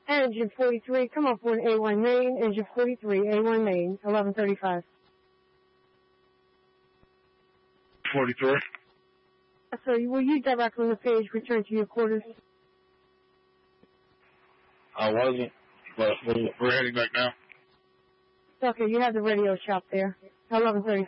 Engine 43, come up on A1 Main, Engine 43, A1 Main, 1135. 43. So will you direct on the page return to your quarters? I wasn't, but we're heading back now. Okay, you have the radio shop there, 1135.